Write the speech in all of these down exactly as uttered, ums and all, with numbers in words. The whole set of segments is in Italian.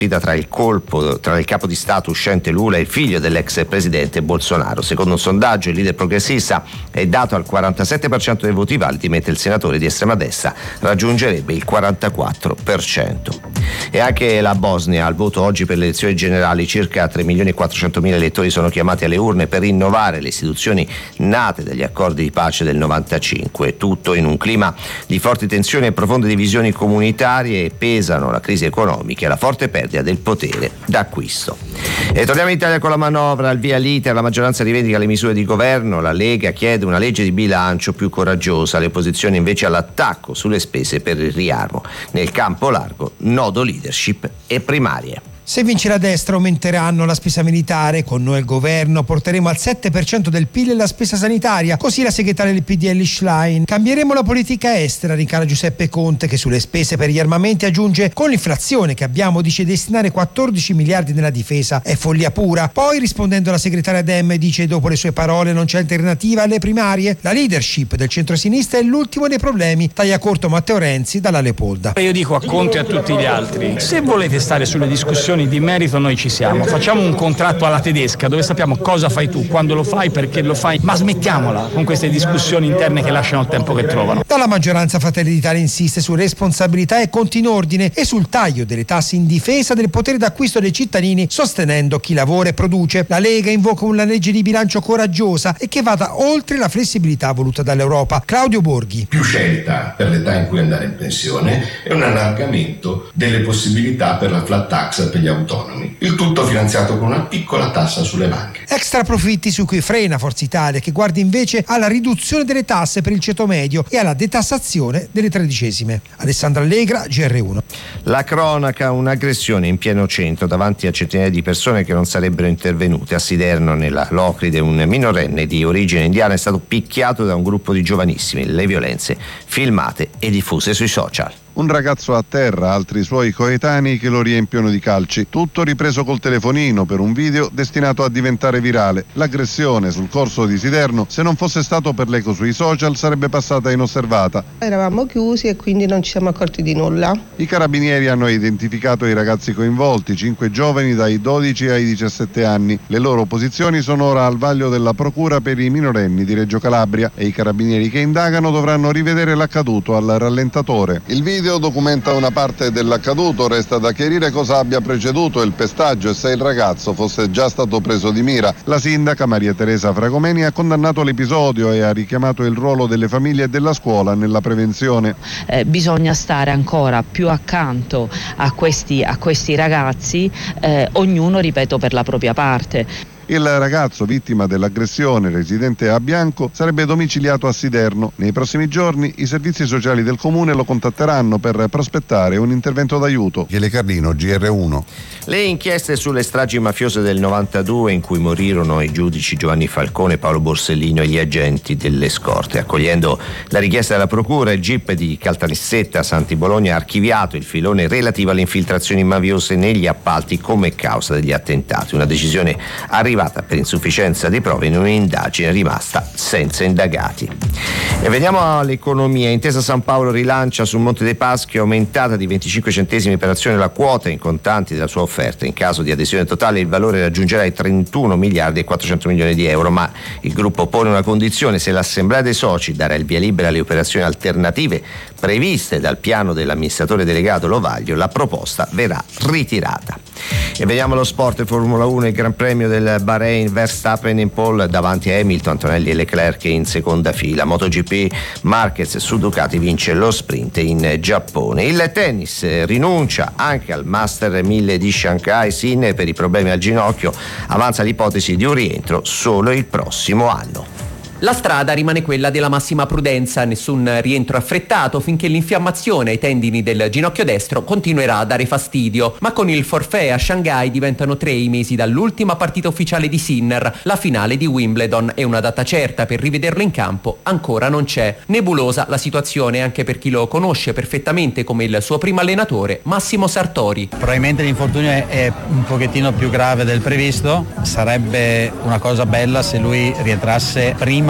tra il colpo tra il capo di Stato uscente Lula e il figlio dell'ex presidente Bolsonaro. Secondo un sondaggio il leader progressista è dato al quarantasette per cento dei voti validi, mentre il senatore di estrema destra raggiungerebbe il quarantaquattro per cento. E anche la Bosnia al voto oggi per le elezioni generali. Circa tre milioni e quattrocentomila elettori sono chiamati alle urne per rinnovare le istituzioni nate dagli accordi di pace del novantacinque, tutto in un clima di forti tensioni e profonde divisioni comunitarie. Pesano la crisi economica e la forte perdita del potere d'acquisto. E torniamo in Italia con la manovra. Al via l'iter, la maggioranza rivendica le misure di governo, la Lega chiede una legge di bilancio più coraggiosa, le opposizioni invece all'attacco sulle spese per il riarmo. Nel campo largo, nodo leadership e primarie. Se vince la destra aumenteranno la spesa militare, con noi al governo porteremo al sette per cento del P I L la spesa sanitaria, così la segretaria del P D L Schlein. Cambieremo la politica estera, rincara Giuseppe Conte, che sulle spese per gli armamenti aggiunge: con l'inflazione che abbiamo dice destinare quattordici miliardi nella difesa è follia pura. Poi rispondendo alla segretaria Dem dice: dopo le sue parole non c'è alternativa alle primarie. La leadership del centrosinistra è l'ultimo dei problemi, taglia corto Matteo Renzi dalla Leopolda. Io dico a Conte e a tutti gli altri: se volete stare sulle discussioni di merito noi ci siamo, facciamo un contratto alla tedesca dove sappiamo cosa fai tu, quando lo fai, perché lo fai, ma smettiamola con queste discussioni interne che lasciano il tempo che trovano. Dalla maggioranza Fratelli d'Italia insiste su responsabilità e conti in ordine e sul taglio delle tasse in difesa del potere d'acquisto dei cittadini, sostenendo chi lavora e produce. La Lega invoca una legge di bilancio coraggiosa e che vada oltre la flessibilità voluta dall'Europa. Claudio Borghi. Più scelta per l'età in cui andare in pensione e un allargamento delle possibilità per la flat tax per gli autonomi, il tutto finanziato con una piccola tassa sulle banche. Extra profitti su cui frena Forza Italia, che guarda invece alla riduzione delle tasse per il ceto medio e alla detassazione delle tredicesime. Alessandra Allegra, G R uno. La cronaca, un'aggressione in pieno centro davanti a centinaia di persone che non sarebbero intervenute. A Siderno, nella Locride, un minorenne di origine indiana è stato picchiato da un gruppo di giovanissimi. Le violenze filmate e diffuse sui social. Un ragazzo a terra, altri suoi coetanei che lo riempiono di calci. Tutto ripreso col telefonino per un video destinato a diventare virale. L'aggressione sul corso di Siderno, se non fosse stato per l'eco sui social, sarebbe passata inosservata. Eravamo chiusi e quindi non ci siamo accorti di nulla. I carabinieri hanno identificato i ragazzi coinvolti, cinque giovani dai dodici ai diciassette anni. Le loro posizioni sono ora al vaglio della Procura per i minorenni di Reggio Calabria e i carabinieri che indagano dovranno rivedere l'accaduto al rallentatore. Il video Il video documenta una parte dell'accaduto, resta da chiarire cosa abbia preceduto il pestaggio e se il ragazzo fosse già stato preso di mira. La sindaca Maria Teresa Fragomeni ha condannato l'episodio e ha richiamato il ruolo delle famiglie e della scuola nella prevenzione. Eh, bisogna stare ancora più accanto a questi, a questi ragazzi, eh, ognuno, ripeto, per la propria parte. Il ragazzo vittima dell'aggressione, residente a Bianco, sarebbe domiciliato a Siderno. Nei prossimi giorni i servizi sociali del comune lo contatteranno per prospettare un intervento d'aiuto. Michele Carlino, G R uno. Le inchieste sulle stragi mafiose del novantadue, in cui morirono i giudici Giovanni Falcone, Paolo Borsellino e gli agenti delle scorte. Accogliendo la richiesta della procura, il G I P di Caltanissetta Santi Bologna ha archiviato il filone relativo alle infiltrazioni mafiose negli appalti come causa degli attentati. Una decisione arrivata per insufficienza di prove in un'indagine rimasta senza indagati. E veniamo all'economia. Intesa San Paolo rilancia sul Monte dei Paschi, aumentata di venticinque centesimi per azione la quota in contanti della sua offerta. In caso di adesione totale il valore raggiungerà i trentuno miliardi e quattrocento milioni di euro, ma il gruppo pone una condizione: se l'assemblea dei soci darà il via libera alle operazioni alternative previste dal piano dell'amministratore delegato Lovaglio, la proposta verrà ritirata. E vediamo lo sport. Formula uno, il Gran Premio del Bahrain, Verstappen in pole davanti a Hamilton, Antonelli e Leclerc in seconda fila. MotoGP, Marquez su Ducati vince lo sprint in Giappone. Il tennis rinuncia anche al Master mille di Shanghai. Sinner per i problemi al ginocchio avanza l'ipotesi di un rientro solo il prossimo anno. La strada rimane quella della massima prudenza, nessun rientro affrettato finché l'infiammazione ai tendini del ginocchio destro continuerà a dare fastidio, ma con il forfait a Shanghai diventano tre i mesi dall'ultima partita ufficiale di Sinner, la finale di Wimbledon, e una data certa per rivederlo in campo ancora non c'è. Nebulosa la situazione anche per chi lo conosce perfettamente come il suo primo allenatore, Massimo Sartori. Probabilmente l'infortunio è, è un pochettino più grave del previsto, sarebbe una cosa bella se lui rientrasse prima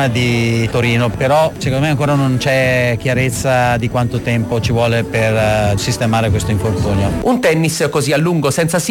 prima di Torino, però secondo me ancora non c'è chiarezza di quanto tempo ci vuole per uh, sistemare questo infortunio. Un tennis così a lungo senza